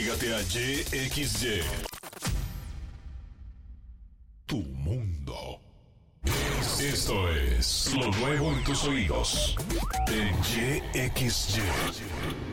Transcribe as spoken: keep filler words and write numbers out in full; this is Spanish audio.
Pégate a Y X Y. Tu mundo. Esto es lo nuevo en tus oídos. En Y X Y.